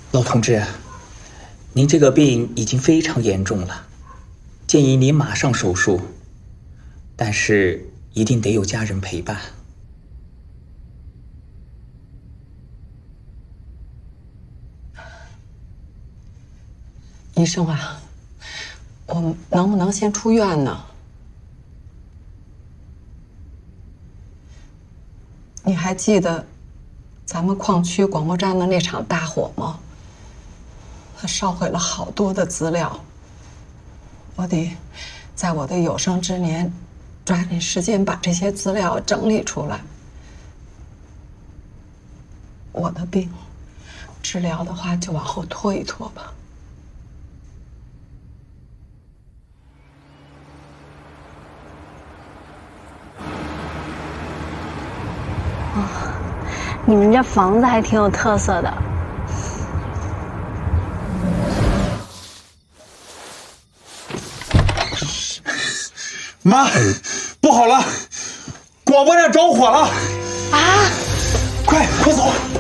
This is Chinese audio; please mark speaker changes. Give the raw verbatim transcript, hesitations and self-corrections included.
Speaker 1: 老同志，您这个病已经非常严重了，建议您马上手术，但是一定得有家人陪伴。
Speaker 2: 医生啊，我能不能先出院呢？你还记得咱们矿区广播站的那场大火吗？它烧毁了好多的资料，我得在我的有生之年抓紧时间把这些资料整理出来。我的病治疗的话，就往后拖一拖吧。
Speaker 3: 你们这房子还挺有特色的。
Speaker 4: 妈，不好了，广播站着火了！
Speaker 3: 啊！
Speaker 4: 快，快走！